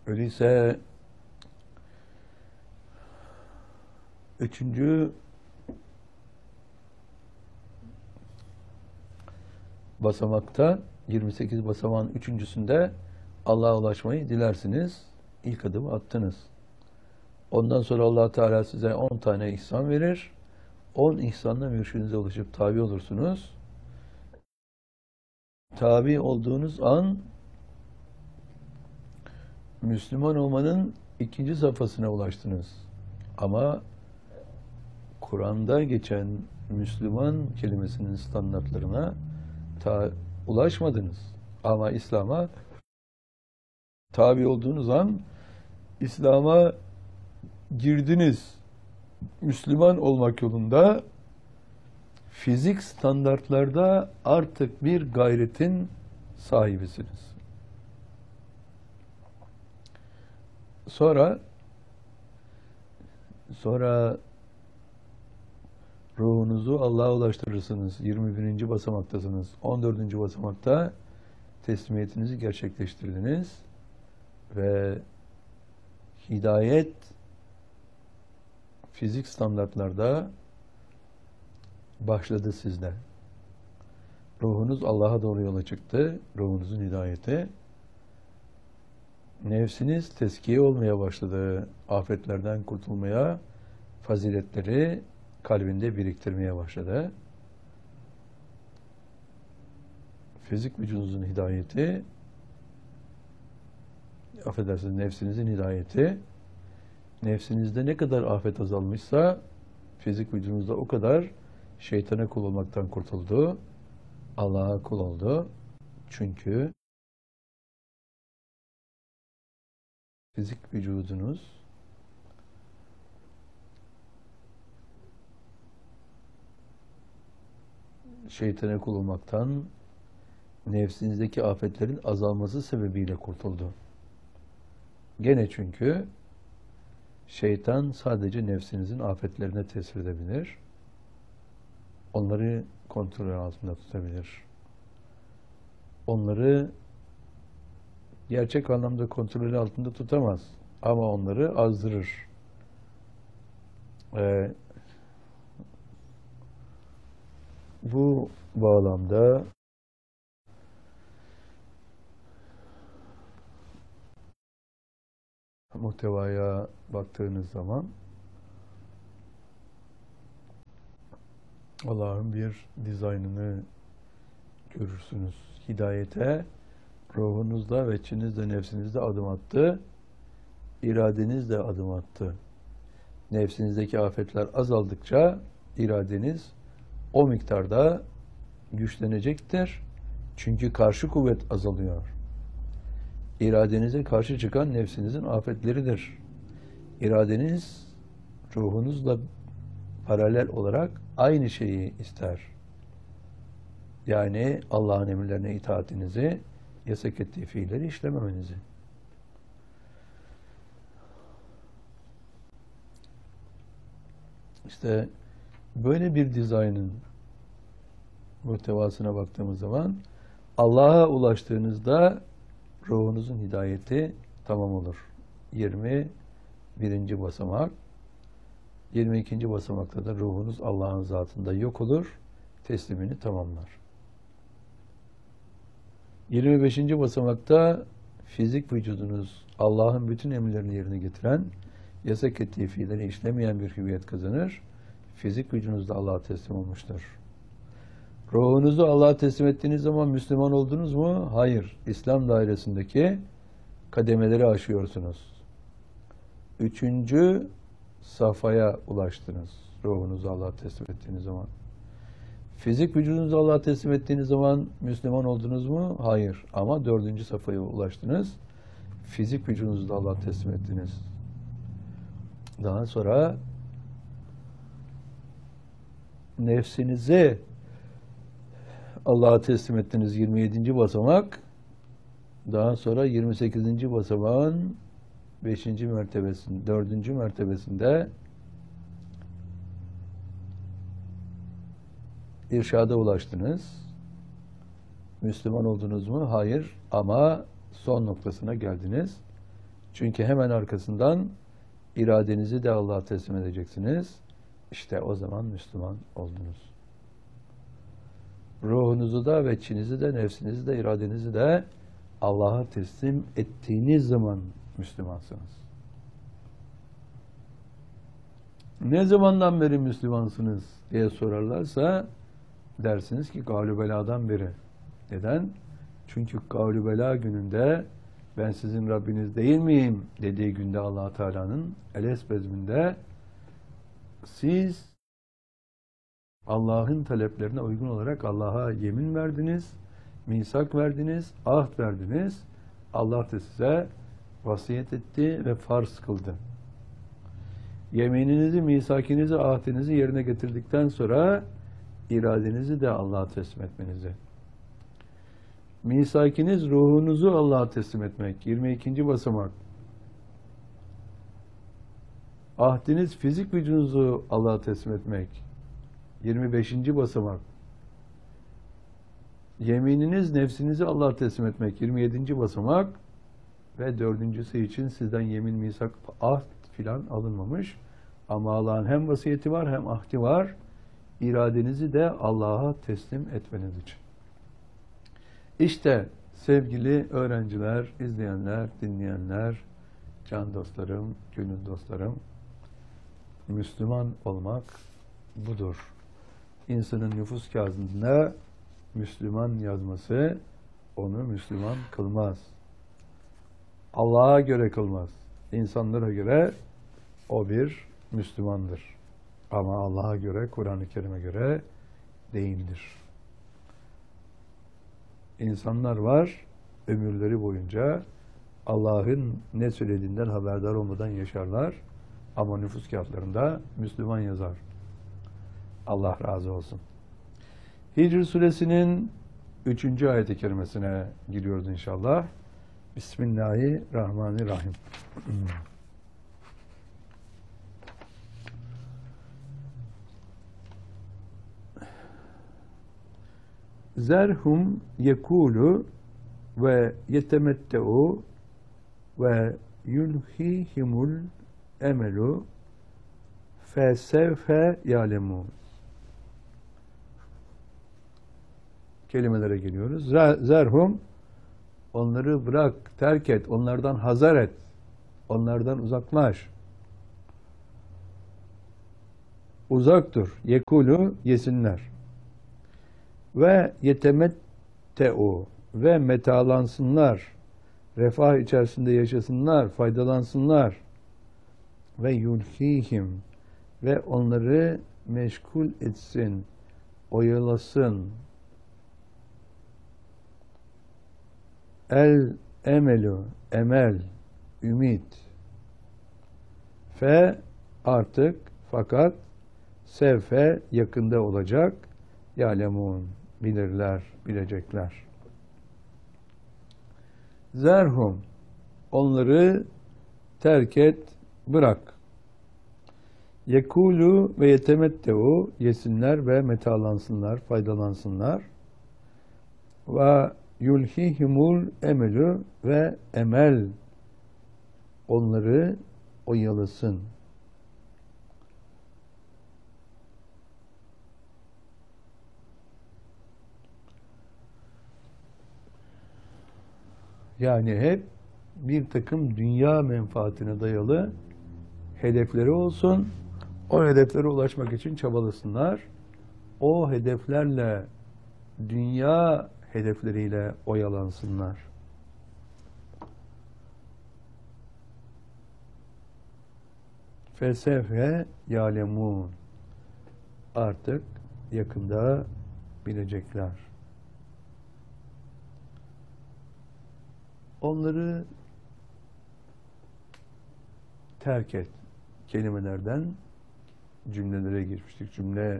Öyleyse üçüncü basamakta 28 basamağın üçüncüsünde Allah'a ulaşmayı dilersiniz. İlk adımı attınız. Ondan sonra Allah Teala size 10 tane ihsan verir. 10 ihsanla mürşidinize ulaşıp tabi olursunuz. Tabi olduğunuz an Müslüman olmanın ikinci safhasına ulaştınız. Ama Kur'an'da geçen Müslüman kelimesinin standartlarına ulaşmadınız. Ama İslam'a tabi olduğunuz an İslam'a girdiniz. Müslüman olmak yolunda fizik standartlarda artık bir gayretin sahibisiniz. Sonra ruhunuzu Allah'a ulaştırırsınız. 21. basamaktasınız. 14. basamakta teslimiyetinizi gerçekleştirdiniz ve hidayet fizik standartlarda başladı sizde. Ruhunuz Allah'a doğru yola çıktı. Ruhunuzun hidayeti. Nefsiniz tezkiye olmaya başladı. Afetlerden kurtulmaya, faziletleri kalbinde biriktirmeye başladı. Fizik vücudunuzun hidayeti, affedersiniz, nefsinizin hidayeti, nefsinizde ne kadar afet azalmışsa fizik vücudunuzda o kadar şeytana kul olmaktan kurtuldu. Allah'a kul oldu. Çünkü fizik vücudunuz şeytana kul olmaktan, nefsinizdeki afetlerin azalması sebebiyle kurtuldu. Gene çünkü şeytan sadece nefsinizin afetlerine tesir edebilir. Onları kontrol altında tutabilir. Onları gerçek anlamda kontrol altında tutamaz. Ama onları azdırır. Bu bağlamda muhtevaya baktığınız zaman Allah'ın bir dizaynını görürsünüz. Hidayete ruhunuzda ve içinizde, nefsinizde adım attı. İradeniz de adım attı. Nefsinizdeki afetler azaldıkça iradeniz o miktarda güçlenecektir. Çünkü karşı kuvvet azalıyor. İradenize karşı çıkan nefsinizin afetleridir. İradeniz ruhunuzla paralel olarak aynı şeyi ister. Yani Allah'ın emirlerine itaatinizi, yasak ettiği fiilleri işlememenizi. İşte böyle bir dizaynın muhtevasına baktığımız zaman Allah'a ulaştığınızda ruhunuzun hidayeti tamam olur. 21. basamak. 22. basamakta da ruhunuz Allah'ın zatında yok olur, teslimini tamamlar. 25. basamakta fizik vücudunuz Allah'ın bütün emirlerini yerine getiren, yasak ettiği fiilleri işlemeyen bir hüviyet kazanır. Fizik vücudunuz da Allah'a teslim olmuştur. Ruhunuzu Allah'a teslim ettiğiniz zaman Müslüman oldunuz mu? Hayır. İslam dairesindeki kademeleri aşıyorsunuz. 3. safhaya ulaştınız. Ruhunuzu Allah'a teslim ettiğiniz zaman. Fizik vücudunuzu Allah'a teslim ettiğiniz zaman Müslüman oldunuz mu? Hayır. Ama 4. safhaya ulaştınız. Fizik vücudunuzu da Allah'a teslim ettiniz. Daha sonra nefsinizi Allah'a teslim ettiniz, 27. basamak. Daha sonra 28. basamağın 5. mertebesinde, 4. mertebesinde irşada ulaştınız. Müslüman oldunuz mu? Hayır. Ama son noktasına geldiniz. Çünkü hemen arkasından iradenizi de Allah'a teslim edeceksiniz. İşte o zaman Müslüman oldunuz. Ruhunuzu da, veçinizi de, nefsinizi de, iradenizi de Allah'a teslim ettiğiniz zaman Müslümansınız. Ne zamandan beri Müslümansınız diye sorarlarsa dersiniz ki Gavlu Bela'dan beri. Neden? Çünkü Gavlu Bela gününde ben sizin Rabbiniz değil miyim dediği günde Allah Teala'nın Eles bezminde siz Allah'ın taleplerine uygun olarak Allah'a yemin verdiniz, misak verdiniz, ahd verdiniz. Allah da size vasiyet etti ve farz kıldı. Yemininizi, misakinizi, ahdinizi yerine getirdikten sonra iradenizi de Allah'a teslim etmenizi. Misakiniz ruhunuzu Allah'a teslim etmek. 22. basamak. Ahdiniz fizik vücudunuzu Allah'a teslim etmek. 25. basamak. Yemininiz nefsinizi Allah'a teslim etmek. 27. basamak. Ve dördüncüsü için sizden yemin, misak, ahd filan alınmamış. Ama Allah'ın hem vasiyeti var hem ahdi var. İradenizi de Allah'a teslim etmeniz için. İşte sevgili öğrenciler, izleyenler, dinleyenler, can dostlarım, gönül dostlarım, Müslüman olmak budur. İnsanın nüfus kağıdında Müslüman yazması onu Müslüman kılmaz. Allah'a göre kılmaz. İnsanlara göre o bir Müslümandır. Ama Allah'a göre, Kur'an-ı Kerim'e göre değildir. İnsanlar var, ömürleri boyunca Allah'ın ne söylediğinden haberdar olmadan yaşarlar. Ama nüfus kağıtlarında Müslüman yazar. Allah razı olsun. Hicr suresinin 3. ayet-i kerimesine giriyoruz inşallah. Bismillahirrahmanirrahim. Zerhum yekulu ve yetemette'u ve yulhihimul emelu fesevfe ya'lemun. Kelimelere geliyoruz. Zerhum, onları bırak, terk et, onlardan hazar et, onlardan uzaklaş. Uzak dur. Yekulu, yesinler. Ve yetemette'u, ve metalansınlar. Refah içerisinde yaşasınlar, faydalansınlar. Ve yulhihim, ve onları meşgul etsin, oyalasın. El emelu, emel, ümit. Fe, artık, fakat, sevfe, yakında olacak. Ya'lemun, bilirler, bilecekler. Zerhum, onları terk et, bırak. Yekulu ve yetemetteu, yesinler ve metalansınlar, faydalansınlar. Ve yulhihimul emelü, ve emel onları oyalasın. Yani hep bir takım dünya menfaatine dayalı hedefleri olsun. O hedeflere ulaşmak için çabalasınlar. O hedeflerle, dünya hedefleriyle oyalansınlar. Fesevfe ya'lemun. Artık yakında bilecekler. Onları terk et kelimelerden cümlelere geçmiştik.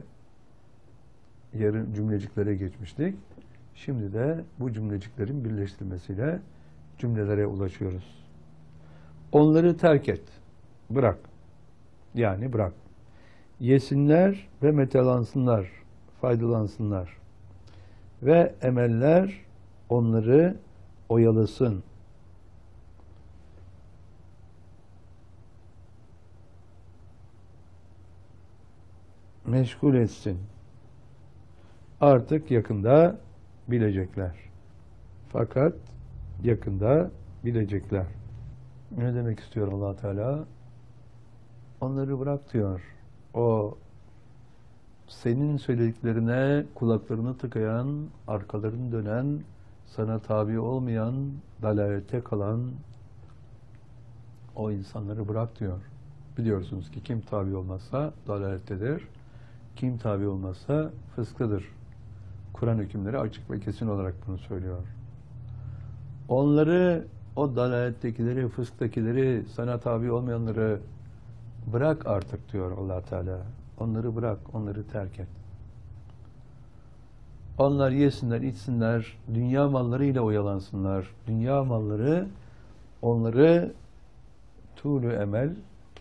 Yarım cümleciklere geçmiştik. Şimdi de bu cümleciklerin birleştirmesiyle cümlelere ulaşıyoruz. Onları terk et. Bırak. Yani bırak. Yesinler ve metalansınlar. Faydalansınlar. Ve emeller onları oyalasın. meşgul etsin. Artık yakında bilecekler. Fakat yakında bilecekler. Ne demek istiyor Allah Teala? Onları bırak diyor. O senin söylediklerine kulaklarını tıkayan, arkalarını dönen, sana tabi olmayan, dalalette kalan o insanları bırak diyor. Biliyorsunuz ki kim tabi olmazsa dalalettedir. Kim tabi olmazsa fıskıdır. Kur'an hükümleri açık ve kesin olarak bunu söylüyor. Onları, o dalalettekileri, fısktakileri, sana tabi olmayanları bırak artık diyor Allah Teala. Onları bırak, onları terk et. Onlar yesinler, içsinler, dünya mallarıyla oyalansınlar. Dünya malları onları tuğlu emel,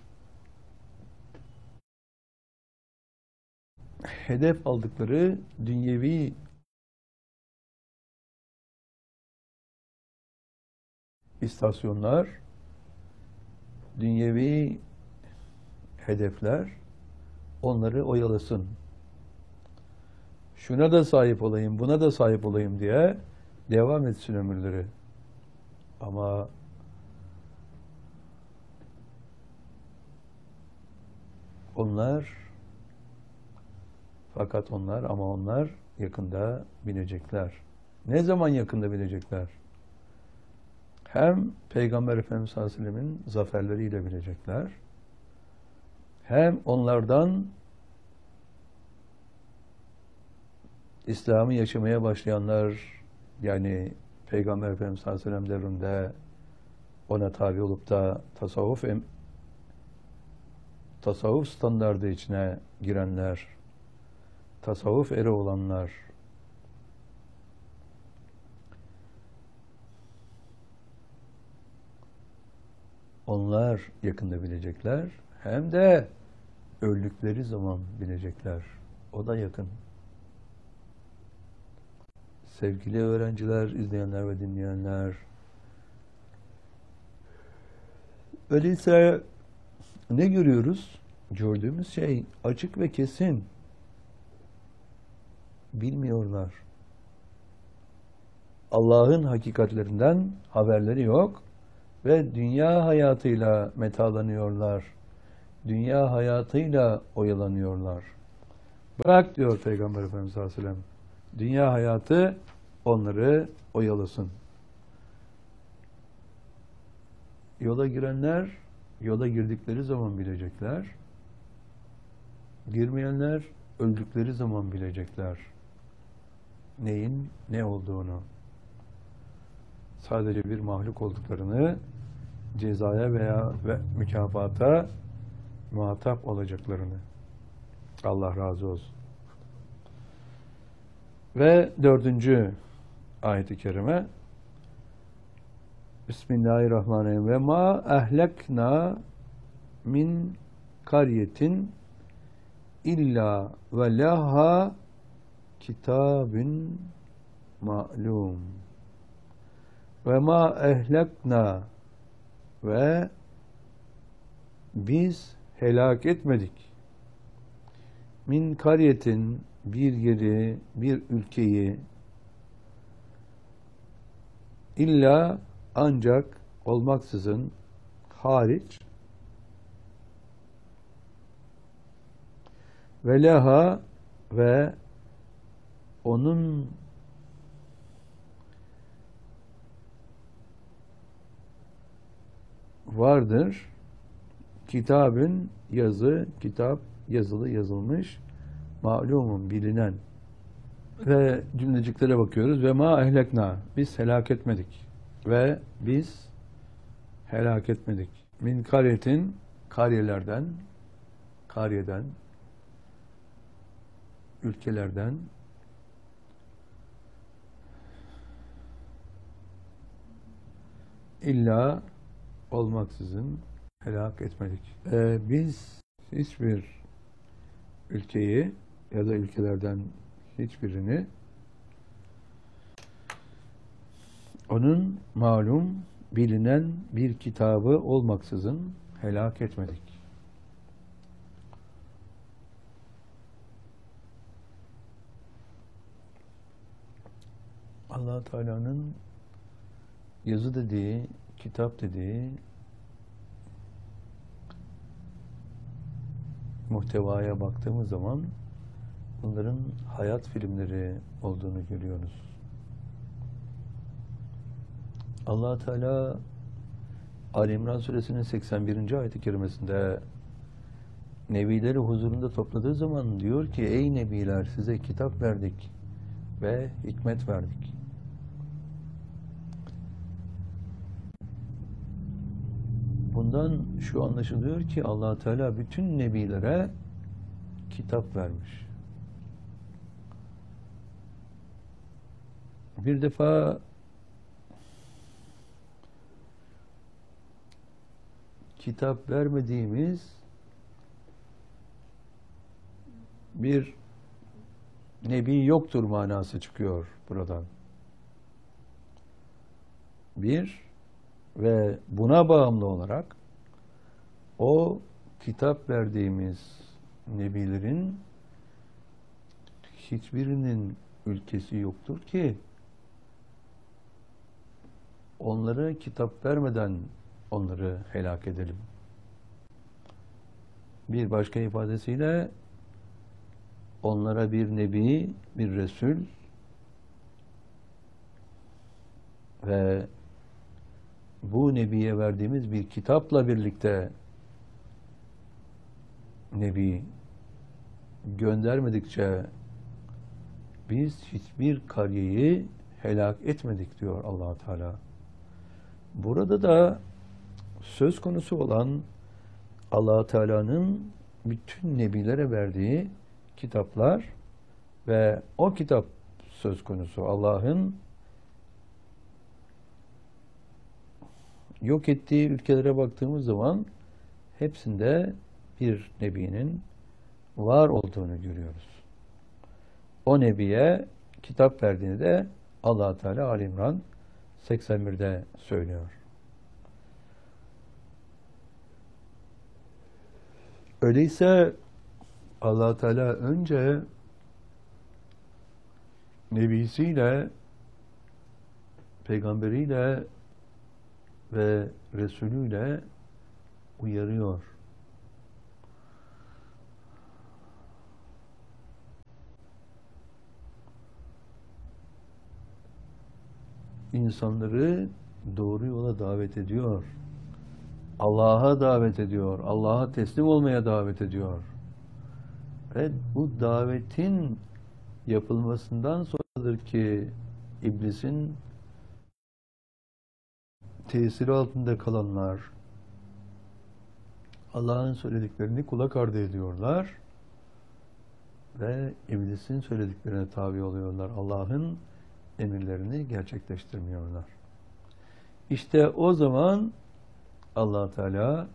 hedef aldıkları dünyevi istasyonlar, dünyevi hedefler onları oyalasın. Şuna da sahip olayım, buna da sahip olayım diye devam etsin ömürleri. Ama onlar yakında binecekler. Ne zaman yakında binecekler? Hem Peygamber Efendimiz sallallahu aleyhi ve sellemin zaferleriyle binecekler, hem onlardan İslam'ı yaşamaya başlayanlar, yani Peygamber Efendimiz sallallahu aleyhi ve sellem devrinde ona tabi olup da tasavvuf standardı içine girenler, tasavvuf eri olanlar, onlar yakında bilecekler, hem de öldükleri zaman bilecekler. O da yakın. Sevgili öğrenciler, izleyenler ve dinleyenler, öyleyse ne görüyoruz? Gördüğümüz şey açık ve kesin. Bilmiyorlar. Allah'ın hakikatlerinden haberleri yok ve dünya hayatıyla metalanıyorlar. Dünya hayatıyla oyalanıyorlar. Bırak diyor Peygamber Efendimiz sallallahu aleyhi ve sellem. Dünya hayatı onları oyalasın. Yola girenler, yola girdikleri zaman bilecekler. Girmeyenler, öldükleri zaman bilecekler. Neyin ne olduğunu. Sadece bir mahluk olduklarını, cezaya veya mükafata muhatap olacaklarını. Allah razı olsun. Ve 4. ayet-i kerime, Bismillahirrahmanirrahim. Ve ma ehlekna min karyetin illa ve laha kitabun ma'lum. Ve ma ehlekna, ve biz helak etmedik. Min karyetin, bir yeri, bir ülkeyi, illa, ancak, olmaksızın, hariç, ve leha, ve onun vardır, kitabın, yazı, kitap, yazılı, yazılmış, malumun, bilinen. Ve cümleciklere bakıyoruz. Ve ma ehlekna, biz helak etmedik. Ve biz helak etmedik. Min karyetin, karyeden, ülkelerden, illa, olmaksızın helak etmedik. Biz hiçbir ülkeyi ya da ülkelerden hiçbirini onun malum, bilinen bir kitabı olmaksızın helak etmedik. Allah Teala'nın yazı dediği, kitap dediği muhtevaya baktığımız zaman bunların hayat filmleri olduğunu görüyoruz. Allah Teala Ali İmran Suresinin 81. ayet-i kerimesinde Nebileri huzurunda topladığı zaman diyor ki: ey Nebiler, size kitap verdik ve hikmet verdik. Bundan şu anlaşılıyor ki Allah Teala bütün Nebilere kitap vermiş. Bir defa kitap vermediğimiz bir nebi yoktur manası çıkıyor buradan. Bir ve buna bağımlı olarak o kitap verdiğimiz nebilerin hiçbirinin ülkesi yoktur ki onlara kitap vermeden onları helak edelim. Bir başka ifadesiyle onlara bir nebi, bir resul ve bu nebiye verdiğimiz bir kitapla birlikte nebi göndermedikçe biz hiçbir kariyeyi helak etmedik diyor Allah Teala. Burada da söz konusu olan Allah Teala'nın bütün nebilere verdiği kitaplar ve o kitap söz konusu Allah'ın yok ettiği ülkelere baktığımız zaman hepsinde bir nebinin var olduğunu görüyoruz. O nebiye kitap verdiğini de Allah Teala Ali İmran 81'de söylüyor. Öyleyse Allah Teala önce nebisiyle, peygamberiyle ve Resulüyle uyarıyor. İnsanları doğru yola davet ediyor. Allah'a davet ediyor. Allah'a teslim olmaya davet ediyor. Ve bu davetin yapılmasından sonradır ki iblisin tesiri altında kalanlar Allah'ın söylediklerini kulak ardı ediyorlar ve iblisin söylediklerine tabi oluyorlar. Allah'ın emirlerini gerçekleştirmiyorlar. İşte o zaman Allah Teala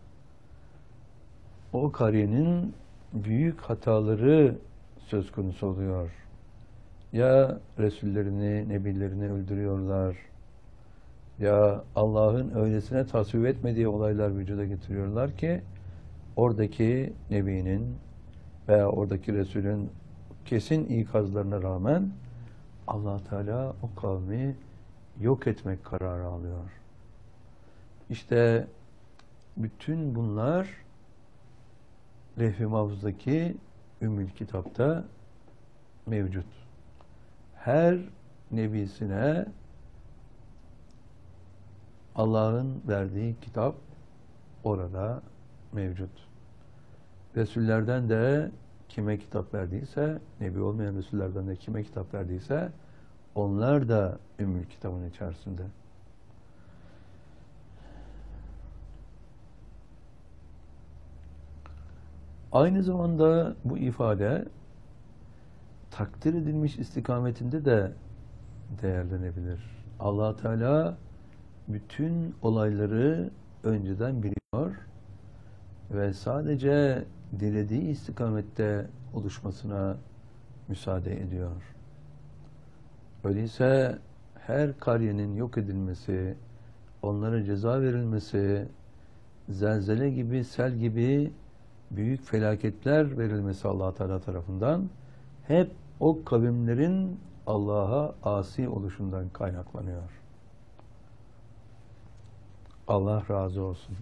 o kariyenin büyük hataları söz konusu oluyor. Ya Resullerini, Nebilerini öldürüyorlar, ya Allah'ın öylesine tasvip etmediği olaylar vücuda getiriyorlar ki oradaki Nebi'nin veya oradaki Resul'ün kesin ikazlarına rağmen Allah Teala o kavmi yok etmek kararı alıyor. İşte bütün bunlar Levh-i Mahfuz'daki Ümmül Kitap'ta mevcut. Her nebisine Allah'ın verdiği kitap orada mevcut. Resullerden de kime kitap verdiyse, nebi olmayan Resullerden de kime kitap verdiyse onlar da Ümmül Kitab'ın içerisinde. Aynı zamanda bu ifade takdir edilmiş istikametinde de değerlenebilir. Allah Teala bütün olayları önceden biliyor ve sadece dilediği istikamette oluşmasına müsaade ediyor. Öyleyse her kariyenin yok edilmesi, onlara ceza verilmesi, zelzele gibi, sel gibi büyük felaketler verilmesi Allah Teala tarafından hep o kavimlerin Allah'a asi oluşundan kaynaklanıyor. Allah razı olsun.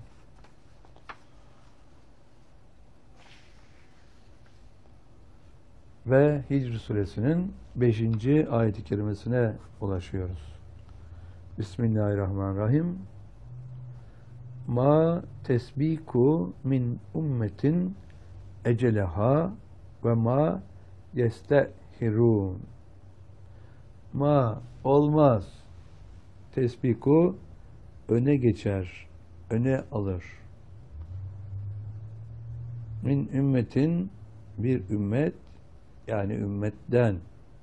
Ve Hicr suresinin 5. ayet-i kerimesine ulaşıyoruz. Bismillahirrahmanirrahim. Ma tesbiku min ummetin eceleha ve ma yestehirun. Ma olmaz. Tesbiku öne geçer, öne alır. Min ümmetin bir ümmet, yani ümmetten.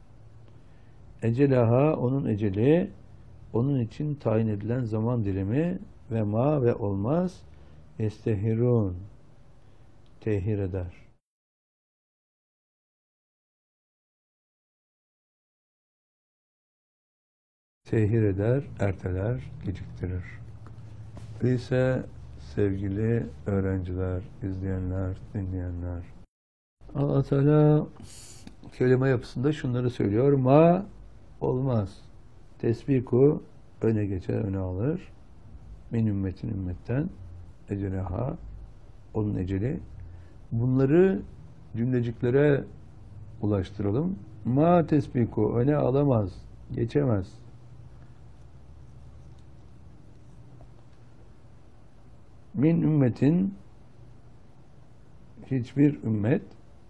Ecelaha onun eceli, onun için tayin edilen zaman dilimi ve ma ve olmaz yestehirun tehir eder. Tehir eder, erteler, geciktirir. Öyleyse sevgili öğrenciler, izleyenler, dinleyenler, Allah Teala kelime yapısında şunları söylüyor. Ma olmaz. Tesbiku öne geçer, öne alır. Min ümmetin ümmetten eceleha onun eceli. Bunları cümleciklere ulaştıralım. Ma tesbiku öne alamaz, geçemez. Min ümmetin hiçbir ümmet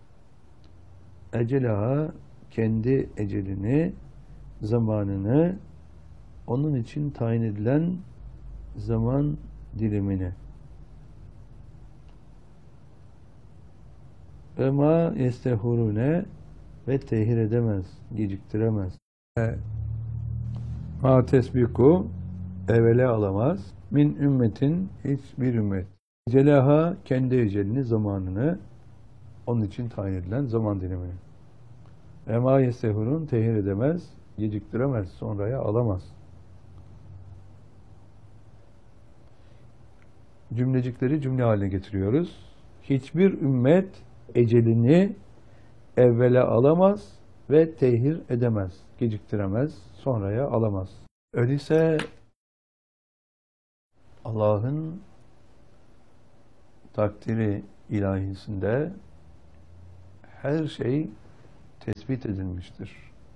ecelaha kendi ecelini, zamanını, onun için tayin edilen zaman dilimini. Ve ma yestehurune ve tehir edemez, geciktiremez. Ma tesbiku evvele alamaz. Min ümmetin hiçbir ümmet. Ecelaha kendi ecelini, zamanını, onun için tayin edilen zaman dilimini. Ve ma yestehurun tehir edemez, geciktiremez, sonraya alamaz. Cümlecikleri cümle haline getiriyoruz. Hiçbir ümmet ecelini evvele alamaz ve tehir edemez, geciktiremez, sonraya alamaz. Öyleyse Allah'ın takdiri ilahisinde her şey tespit edilmiştir.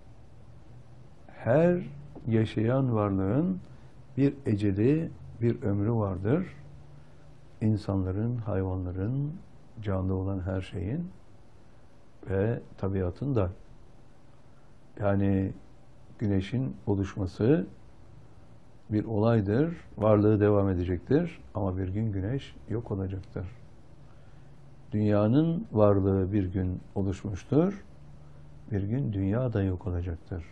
Her yaşayan varlığın bir eceli, bir ömrü vardır. İnsanların, hayvanların, canlı olan her şeyin ve tabiatın da. Yani güneşin oluşması bir olaydır, varlığı devam edecektir ama bir gün güneş yok olacaktır. Dünyanın varlığı bir gün oluşmuştur, bir gün dünya da yok olacaktır.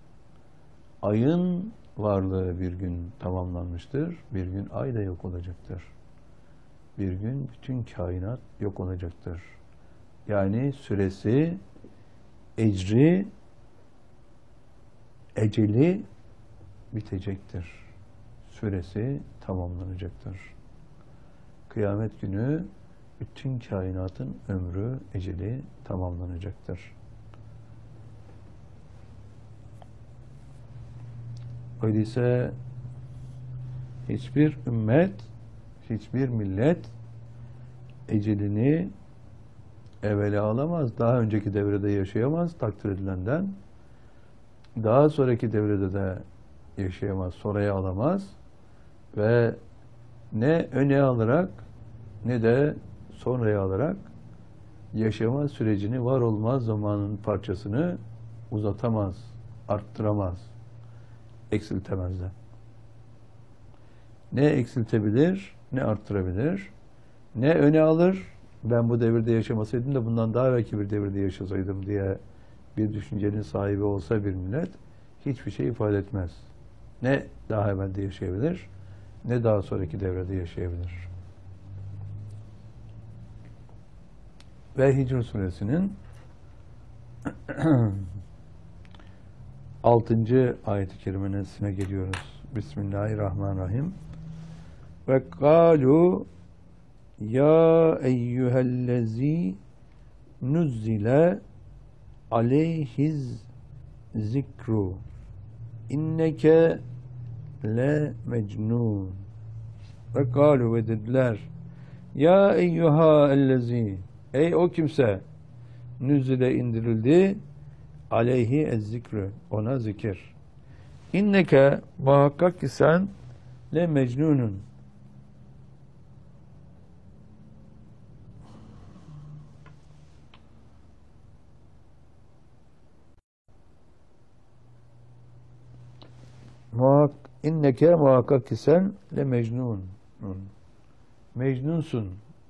Ayın varlığı bir gün tamamlanmıştır, bir gün ay da yok olacaktır. Bir gün bütün kainat yok olacaktır. Yani süresi, ecri, eceli bitecektir. Süresi tamamlanacaktır. Kıyamet günü bütün kainatın ömrü, eceli tamamlanacaktır. Öyleyse hiçbir ümmet, hiçbir millet ecelini evvela alamaz, daha önceki devrede yaşayamaz takdir edilenden, daha sonraki devrede de yaşayamaz, sonraya alamaz ve ne öne alarak ne de sonraya alarak yaşama sürecini, var olmaz zamanın parçasını uzatamaz, arttıramaz, eksiltemez de. Ne eksiltebilir, ne arttırabilir, ne öne alır, ben bu devirde yaşamasaydım da bundan daha belki bir devirde yaşasaydım diye bir düşüncenin sahibi olsa bir millet hiçbir şey ifade etmez. Ne daha evvelde yaşayabilir, ne daha sonraki devrede yaşayabilir. Ve Hicr suresinin 6. ayet-i kerimesine geliyoruz. Bismillahirrahmanirrahim. Ve kâlu ya eyyühellezî nuzzile aleyhiz zikru inneke le mecnun. Ve kalu ve dediler ya eyyuha ellezi, ey o kimse nüzile indirildi aleyhi ezzikru, ona zikir. İnneke, muhakkak ki sen le mecnunun, inneke muhakkak ki sen le mecnun, mecnunsun.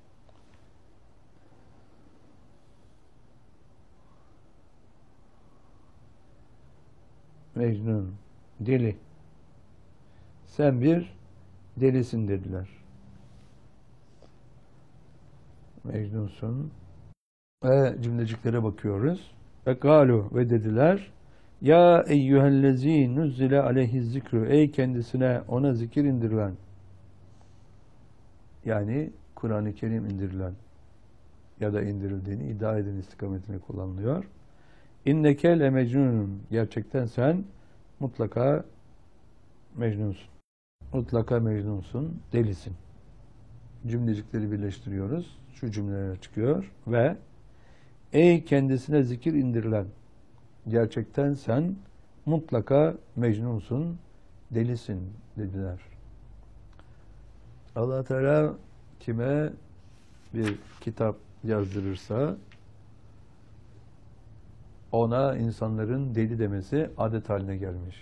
Mecnun, deli. Sen bir delisin dediler. Mecnunsun. Ve cümleciklere bakıyoruz. Ve galu ve dediler ya eyyühellezî nuzzile aleyhi zikru, ey kendisine ona zikir indirilen, yani Kur'an-ı Kerim indirilen ya da indirildiğini iddia eden istikametine kullanılıyor. İnneke le mecnunun, gerçekten sen mutlaka mecnunsun. Mutlaka mecnunsun, delisin. Cümlecikleri birleştiriyoruz. Şu cümleler çıkıyor ve ey kendisine zikir indirilen, gerçekten sen mutlaka mecnunsun, delisin dediler. Allah Teala kime bir kitap yazdırırsa ona insanların deli demesi adet haline gelmiş.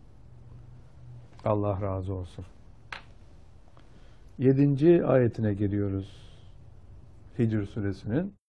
Allah razı olsun. 7. ayetine geliyoruz Hicr suresinin.